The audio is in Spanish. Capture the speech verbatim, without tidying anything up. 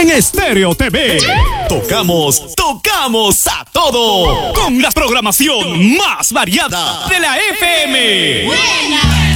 en Estéreo T V. Tocamos, tocamos a todo. Con la programación más variada de la F M. Buena.